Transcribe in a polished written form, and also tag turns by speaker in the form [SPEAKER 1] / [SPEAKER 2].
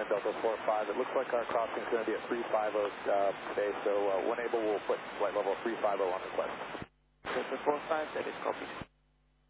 [SPEAKER 1] in Delta 45. It looks like our crossing is going to be at 350 today, so when able, we'll put flight level 350 on request.
[SPEAKER 2] Delta 45, that is copied.